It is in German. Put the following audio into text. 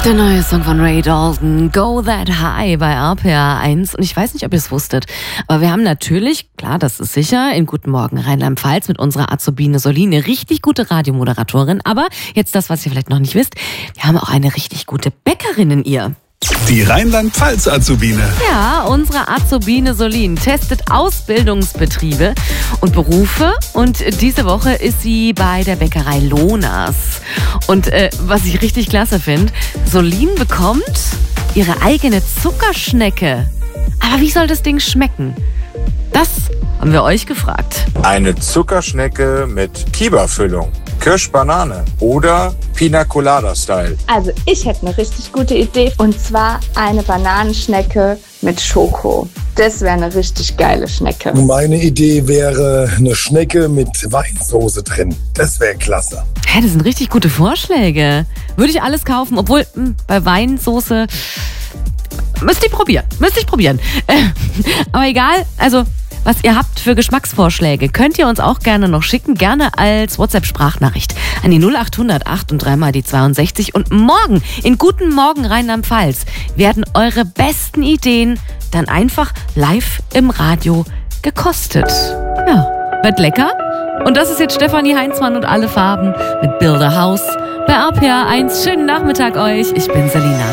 Der neue Song von Ray Dalton, Go That High bei RPA 1. Und ich weiß nicht, ob ihr es wusstet, aber wir haben natürlich, klar, das ist sicher, in Guten Morgen Rheinland-Pfalz mit unserer Azubine Solin eine richtig gute Radiomoderatorin. Aber jetzt das, was ihr vielleicht noch nicht wisst, wir haben auch eine richtig gute Bäckerin in ihr. Die Rheinland-Pfalz-Azubine. Ja, unsere Azubine Solin testet Ausbildungsbetriebe und Berufe. Und diese Woche ist sie bei der Bäckerei Lohnas. Und was ich richtig klasse finde, Solin bekommt ihre eigene Zuckerschnecke. Aber wie soll das Ding schmecken? Das haben wir euch gefragt. Eine Zuckerschnecke mit Kiba-Füllung, Kirsch-Banane oder Pina Colada-Style. Also ich hätte eine richtig gute Idee, und zwar eine Bananenschnecke mit Schoko. Das wäre eine richtig geile Schnecke. Meine Idee wäre eine Schnecke mit Weinsoße drin. Das wäre klasse. Hä, das sind richtig gute Vorschläge. Würde ich alles kaufen, obwohl bei Weinsoße müsste ich probieren. Aber egal, also was ihr habt für Geschmacksvorschläge, könnt ihr uns auch gerne noch schicken, gerne als WhatsApp-Sprachnachricht an die 0800 8 und 3 mal die 62. Und morgen in Guten Morgen Rheinland-Pfalz werden eure besten Ideen dann einfach live im Radio gekostet. Ja, wird lecker. Und das ist jetzt Stefanie Heinzmann und alle Farben mit Build a House bei RPA 1. Schönen Nachmittag euch, ich bin Selina.